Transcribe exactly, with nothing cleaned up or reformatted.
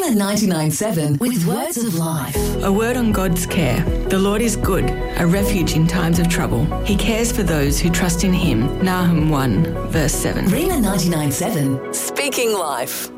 Ring the nine nine seven with words of life. A word on God's care. The Lord is good, a refuge in times of trouble. He cares for those who trust in him. Nahum one, verse seven. Ring the nine nine seven. Speaking life.